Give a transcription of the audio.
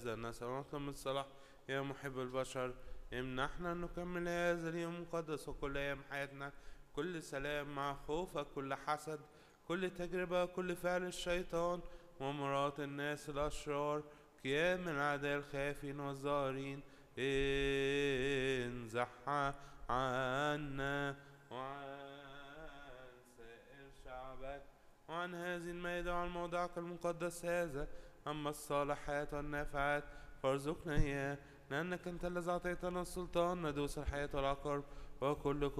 هذا نسأل ونطلب من الصلاح يا محب البشر، امنحنا أن نكمل هذا اليوم المقدس وكل أيام حياتنا كل سلام مع خوفك، كل حسد، كل تجربة، كل فعل الشيطان ومرات الناس الأشرار، قيام الأعداء الخائفين والظاهرين، انزحها عنا وعن سائر شعبك وعن هذه المائدة وعن موضعك المقدس هذا. أما الصالحات والنافعات فارزقنا إياه، لأنك أنت الذي أعطيتنا السلطان ندوس الحياة والعقرب وكل